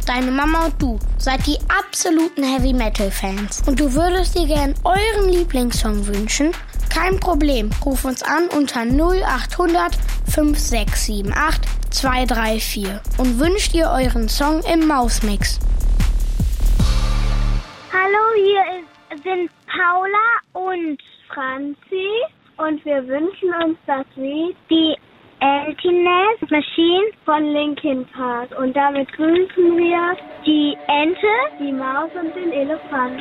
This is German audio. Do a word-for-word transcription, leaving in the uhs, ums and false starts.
deine Mama und du seid die absoluten Heavy-Metal-Fans und du würdest dir gern euren Lieblingssong wünschen? Kein Problem, ruf uns an unter null acht hundert fünf sechs sieben acht zwei drei vier und wünscht ihr euren Song im Mausmix. Hallo, hier ist, sind Paula und Franzi und wir wünschen uns das Lied Die Emptiness Machine von Linkin Park. Und damit grüßen wir die Ente, die Maus und den Elefant.